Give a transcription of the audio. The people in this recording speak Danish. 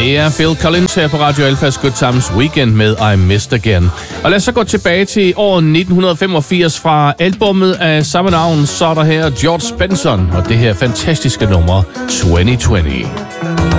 Det er Phil Collins her på Radio Alphas Good Times Weekend med I Missed Again. Og lad os så gå tilbage til året 1985 fra albummet af samme navn. Så er der her George Benson og det her fantastiske nummer 2020.